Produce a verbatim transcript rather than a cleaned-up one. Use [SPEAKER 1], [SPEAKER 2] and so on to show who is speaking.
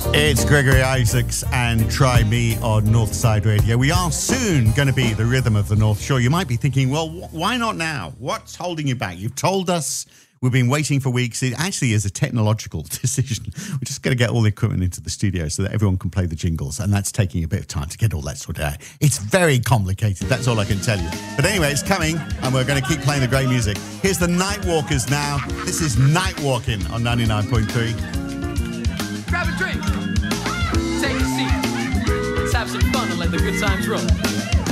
[SPEAKER 1] It's Gregory Isaacs and Try Me on Northside Radio. We are soon going to be the rhythm of the North Shore. You might be thinking, well, wh- why not now? What's holding you back? You've told us, we've been waiting for weeks. It actually is a technological decision. We're just going to get all the equipment into the studio so that everyone can play the jingles, and that's taking a bit of time to get all that sorted out. It's very complicated, that's all I can tell you. But anyway, it's coming, and we're going to keep playing the great music. Here's the Nightwalkers now. This is Night Walking on ninety-nine point three.
[SPEAKER 2] Grab a drink. Take a seat. Let's have some fun and let the good times roll.